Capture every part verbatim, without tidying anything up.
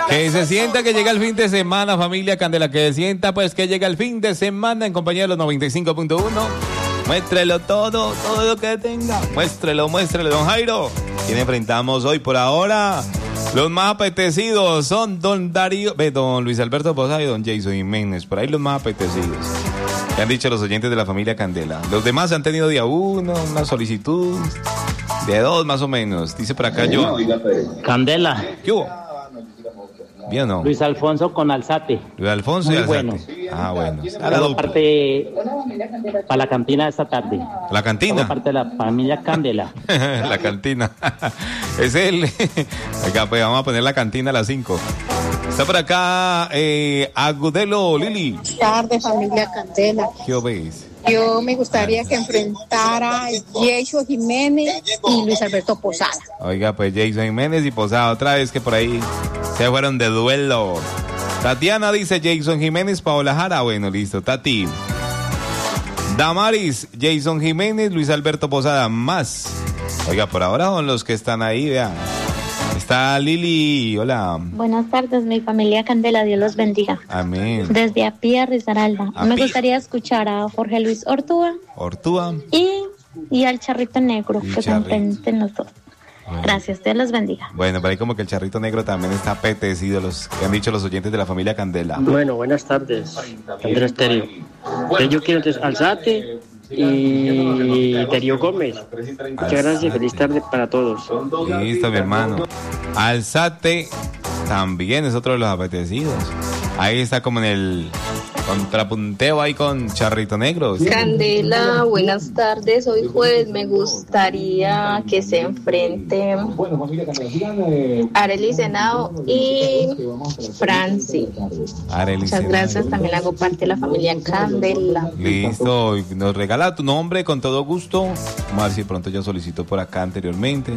Que se sienta que llega el fin de semana, familia Candela, que se sienta pues que llega el fin de semana en compañía de los noventa y cinco punto uno. Muéstrelo todo, todo lo que tenga. Muéstrelo, muéstrelo, don Jairo. ¿Quién enfrentamos hoy por ahora? Los más apetecidos son don Darío, ve, don Luis Alberto Posada y don Jason Jiménez. Por ahí los más apetecidos. ¿Qué han dicho los oyentes de la familia Candela? Los demás han tenido día uno, una solicitud de dos más o menos. Dice por acá yo. Candela. ¿Qué hubo? ¿Bien o no? Luis Alfonso con Alzate. Luis Alfonso y Muy Alzate. bueno. Ah, bueno. A la parte para la cantina de esta tarde. ¿La cantina? Hago parte de la familia Candela. La cantina. Es él. Acá pues vamos a poner la cantina a las cinco. Está por acá eh, Agudelo Lili. Buenas tardes, familia Candela. ¿Qué veis? Yo me gustaría que enfrentara a Jason Jiménez y Luis Alberto Posada. Oiga, pues Jason Jiménez y Posada, otra vez que por ahí se fueron de duelo. Tatiana dice Jason Jiménez, Paola Jara. Bueno, listo, Tati. Damaris, Jason Jiménez, Luis Alberto Posada, más. Oiga, por ahora son los que están ahí, vean. Está Lili, hola. Buenas tardes, mi familia Candela, Dios los bendiga. Amén. Desde Apía, Risaralda. Apía. Me gustaría escuchar a Jorge Luis Ortúa Ortúa. y, y al Charrito Negro, Y que se Charrito. enfrenten los dos. Bueno. Gracias, Dios los bendiga. Bueno, por ahí como que el charrito negro también está apetecido, los que han dicho los oyentes de la familia Candela. Bueno, buenas tardes. Candela Estéreo. Entonces, yo quiero entonces Alzate y Darío Gómez. Muchas gracias y feliz tarde para todos. Listo, mi hermano. Alzate también es otro de los apetecidos. Ahí está como en el contrapunteo ahí con Charrito Negro. ¿Sí? Candela, buenas tardes. Hoy jueves me gustaría que se enfrente Arely Senado y Franci. Arely Muchas Senado. gracias. También hago parte de la familia Candela. Listo, nos regala tu nombre con todo gusto. Vamos a ver si pronto ya solicitó por acá anteriormente.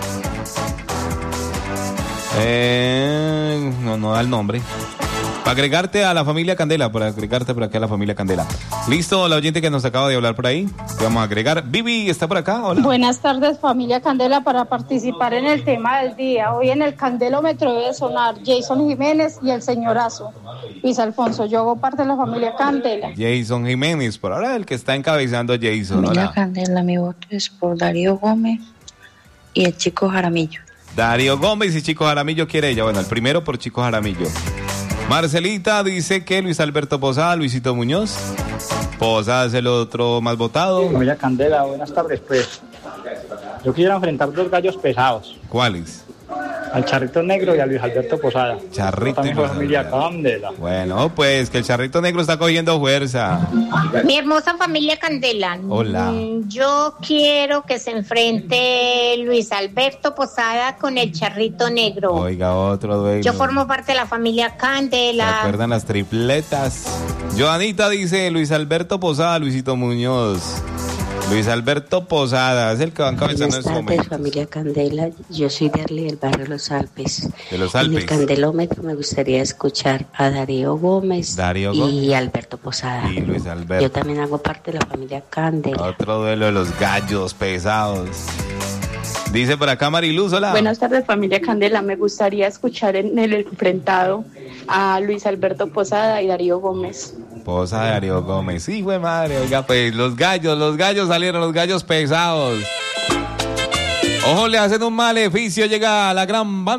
Eh, no, no da el nombre. Para agregarte a la familia Candela, para agregarte por acá a la familia Candela. Listo, la oyente que nos acaba de hablar por ahí. Te vamos a agregar. Vivi, ¿está por acá? Hola. Buenas tardes, familia Candela, para participar en el tema del día. Hoy en el Candelómetro debe sonar Jason Jiménez y el señorazo Luis Alfonso. Yo hago parte de la familia Candela. Jason Jiménez, por ahora el que está encabezando a Jason. Familia Hola. Candela, mi voto es por Darío Gómez y el Chico Jaramillo. Darío Gómez y Chico Jaramillo quiere ella. Bueno, el primero por Chico Jaramillo. Marcelita dice que Luis Alberto Posada, Luisito Muñoz. Posada es el otro más votado. Familia Candela, buenas tardes. Pues yo quiero enfrentar dos gallos pesados. ¿Cuáles? Al Charrito Negro y a Luis Alberto Posada. Charrito También y por Luis familia Alberto. Candela. Bueno, pues que el Charrito Negro está cogiendo fuerza. Mi hermosa familia Candela. Hola. Mm, Yo quiero que se enfrente Luis Alberto Posada con el Charrito Negro. Oiga, otro duelo. Yo formo parte de la familia ¿Se Candela. acuerdan las tripletas? Joanita dice Luis Alberto Posada, Luisito Muñoz. Luis Alberto Posada, es el que va encabezando en Buenas este tardes, momento. familia Candela. Yo soy Derly del barrio Los Alpes. De los En el Alpes. Candelómetro me gustaría escuchar a Darío Gómez, Darío y Gómez. Alberto Posada. Y Luis Alberto. Yo también hago parte de la familia Candela. Otro duelo de los gallos pesados. Dice por acá Mariluz, hola. Buenas tardes, familia Candela. Me gustaría escuchar en el enfrentado a Luis Alberto Posada y Darío Gómez. Posada de Darío Gómez. Sí, fue madre. Oiga, pues los gallos, los gallos salieron, los gallos pesados. Ojo, le hacen un maleficio, llega la gran banda.